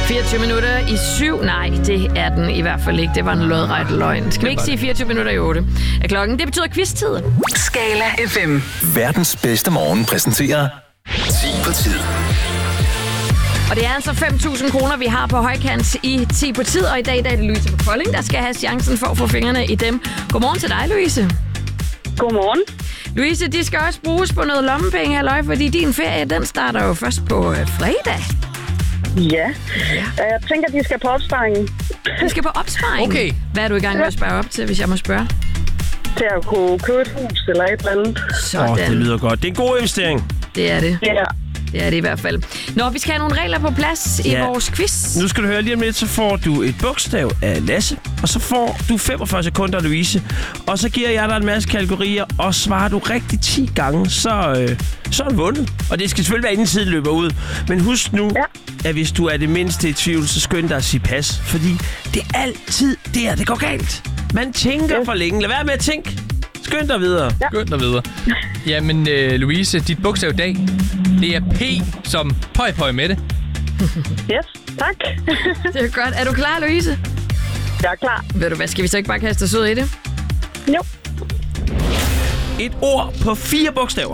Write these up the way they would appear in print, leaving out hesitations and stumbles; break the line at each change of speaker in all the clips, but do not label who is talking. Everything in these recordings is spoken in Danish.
24 minutter i 7. Nej, det er den i hvert fald ikke. Det var en lodret løgn. Skal vi ikke sige 24 minutter i 8 af klokken? Det betyder quiz-tid.
Skala FM.
Verdens bedste morgen præsenterer 10 på tid.
Og det er altså 5.000 kroner, vi har på højkant i 10 på tid. Og i dag er det Louise på Kolding, der skal have chancen for at få fingrene i dem. Godmorgen til dig, Louise.
Godmorgen.
Louise, de skal også bruges på noget lommepenge, halløj, fordi din ferie, den starter jo først på fredag.
Ja. Jeg tænker, de skal på opsparingen.
De skal på opsparing?
Okay.
Hvad er du i gang med at spare op til, hvis jeg må spørge?
Til at kunne købe et hus eller et eller andet.
Sådan.
Det lyder godt. Det er en god investering.
Det er det.
Ja.
Det er det i hvert fald. Nå, vi skal have nogle regler på plads i vores quiz.
Nu skal du høre lige om lidt, så får du et bogstav af Lasse, og så får du 45 sekunder, Louise. Og så giver jeg dig en masse kategorier, og svarer du rigtig 10 gange, så er du vundet. Og det skal selvfølgelig være inden tiden løber ud. Men husk nu, at hvis du er det mindste i tvivl, så skynd dig at sige pas. Fordi det er altid der, det går galt. Man tænker for længe. Lad være med at tænke. Skynd dig videre.
Ja. Skynd dig videre. Jamen, Louise, dit bogstav i dag, det er P som pøj med det.
Yes, tak.
Det er godt. Er du klar, Louise?
Jeg er klar.
Ved du hvad, skal vi så ikke bare kaste os ud i det?
Jo.
Et ord på 4 bogstaver.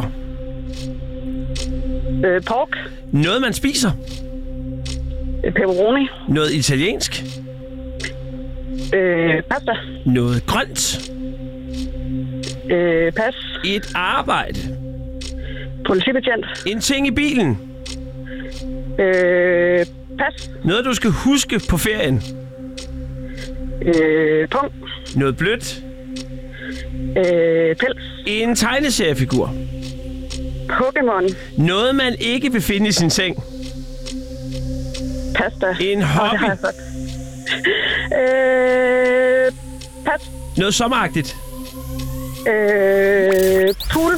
Pork.
Noget, man spiser.
Pepperoni.
Noget italiensk.
Pasta.
Noget grønt.
Pas.
Et arbejde.
Politibetjent.
En ting i bilen.
Pas.
Noget, du skal huske på ferien.
Punkt.
Noget blødt.
Pels.
En tegneseriefigur.
Pokémon.
Noget, man ikke vil finde i sin seng.
Pasta.
En hobby.
Det har jeg sagt. Pas.
Noget sommeragtigt.
Pool.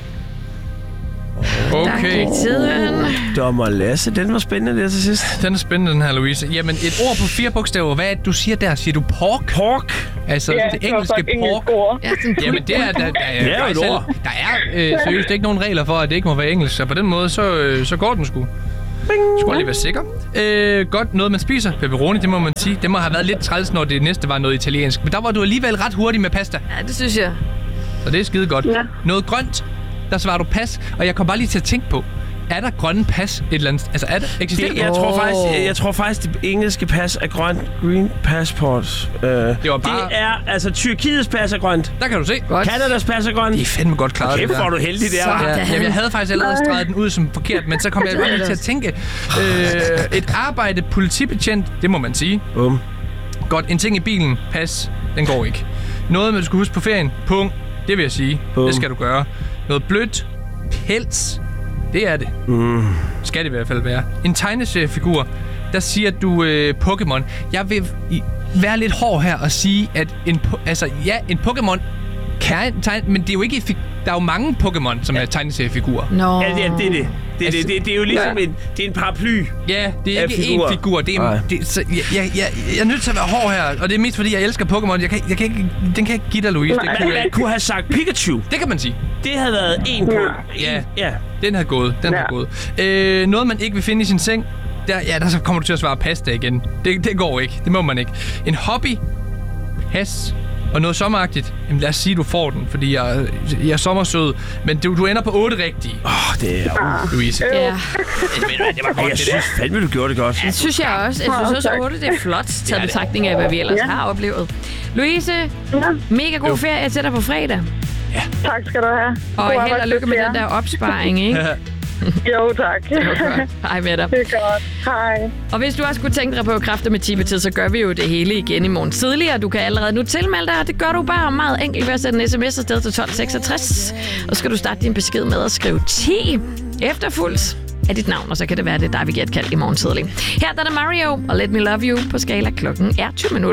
Okay.
Tiden.
Dommer Lasse, den var spændende der til sidst.
Den er spændende, den her, Louise. Jamen, et ord på 4 bogstaver. Hvad er det, du siger der? Siger du pork?
Pork.
Altså, det engelske pork.
Ja, sådan
Jamen, det er
Det er jo et ord.
Der er seriøst ikke nogen regler for, at det ikke må være engelsk. Så på den måde, så går den sgu. Skulle lige være sikker. Godt, noget man spiser. Pepperoni, det må man sige. Det må have været lidt træls, når det næste var noget italiensk. Men der var du alligevel ret hurtig med pasta.
Ja, det synes jeg.
Så det er skide godt.
Ja.
Noget grønt, der svarer du pas. Og jeg kom bare lige til at tænke på, er der grønne pas et eller andet? Altså, er der eksisterer
Jeg tror faktisk, det engelske pas er grønt. Green passport.
Det var bare...
Det er, altså, Tyrkiets pas er grønt.
Der kan du se.
Godt.
Canadas pas er grønt.
Det er fandme godt klaret.
Kæft, hvor er du heldig der.
Ja, jamen, jeg havde faktisk allerede streget den ud som forkert, men så kom jeg bare til at tænke. Et arbejde, politibetjent, det må man sige. Godt, en ting i bilen, pas, den går ikke. Noget, man skulle huske på ferien, punkt, det vil jeg sige. Det skal du gøre. Noget blødt, pels, det er det. Skal det i hvert fald være. En tegneseriefigur, der siger du Pokémon. Jeg vil være lidt hård her og sige, at en Pokémon kan tegne, men det er jo ikke der er jo mange Pokémon, som er tegneseriefigurer.
Nå.
Ja, det er det. Det er jo ligesom det er en paraply.
Ja, det er ikke én figur. Det er, jeg er nødt til at være hård her, og det er mest fordi, jeg elsker Pokémon. Den kan jeg ikke give dig, Louise.
Man kunne have sagt Pikachu.
Det kan man sige.
Det havde været en på.
Ja, den havde gået. Noget, man ikke vil finde i sin seng, der kommer du til at svare pasta igen. Det går ikke. Det må man ikke. En hobby, pas. Og noget sommeragtigt, jamen lad os sige, du får den, fordi jeg er sommersød. Men du ender på 8 rigtige.
Det er
Louise.
Ja.
Det var godt,
jeg synes fandme, du gjorde det godt.
Det synes jeg også. Jeg synes også, 8 det er flot, taget betragtning af, hvad vi ellers har oplevet. Louise, mega god ferie til dig på fredag.
Ja. Tak skal du have.
Og held og lykke med den der opsparing, ikke?
Jo, tak.
Hej med dig.
Det er godt. Hej.
Og hvis du også kunne tænke dig på kræfter med 10 på tid, så gør vi jo det hele igen i morgen tidligere. Du kan allerede nu tilmelde dig, og det gør du bare meget enkelt ved at sende en sms afsted til 1266. Og så skal du starte din besked med at skrive 10 efterfulgt af dit navn, og så kan det være, det er dig, vi giver et kald i morgen tidlig. Her der er der Mario og Let Me Love You på Skala. Klokken er 20 minutter.